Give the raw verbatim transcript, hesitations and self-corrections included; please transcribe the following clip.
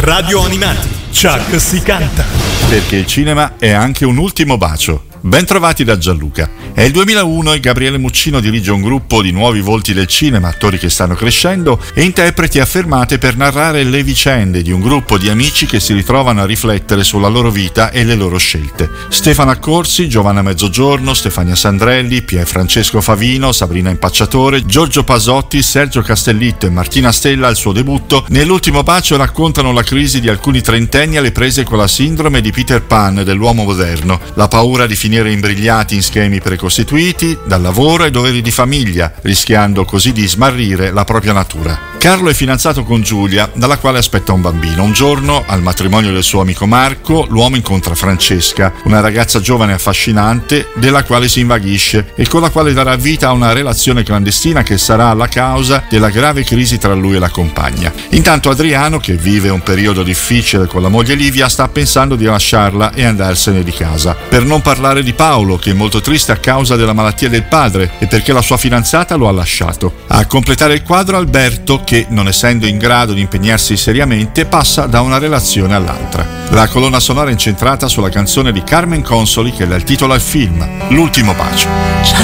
Radio Animati, Chuck si canta. Perché il cinema è anche un ultimo bacio. Ben trovati da Gianluca. È il duemilauno e Gabriele Muccino dirige un gruppo di nuovi volti del cinema, attori che stanno crescendo e interpreti affermate per narrare le vicende di un gruppo di amici che si ritrovano a riflettere sulla loro vita e le loro scelte. Stefano Accorsi, Giovanna Mezzogiorno, Stefania Sandrelli, Pier Francesco Favino, Sabrina Impacciatore, Giorgio Pasotti, Sergio Castellitto e Martina Stella al suo debutto, nell'ultimo bacio raccontano la crisi di alcuni trentenni alle prese con la sindrome di Peter Pan dell'uomo moderno, la paura di finire imbrigliati in schemi precostituiti dal lavoro e doveri di famiglia, rischiando così di smarrire la propria natura. Carlo è fidanzato con Giulia, dalla quale aspetta un bambino. Un giorno, al matrimonio del suo amico Marco, l'uomo incontra Francesca, una ragazza giovane e affascinante, della quale si invaghisce e con la quale darà vita a una relazione clandestina che sarà la causa della grave crisi tra lui e la compagna. Intanto Adriano, che vive un periodo difficile con la moglie Livia, sta pensando di lasciarla e andarsene di casa. Per non parlare di Paolo, che è molto triste a causa della malattia del padre e perché la sua fidanzata lo ha lasciato. A completare il quadro Alberto, che, non essendo in grado di impegnarsi seriamente, passa da una relazione all'altra. La colonna sonora è incentrata sulla canzone di Carmen Consoli che dà il titolo al film, L'ultimo bacio.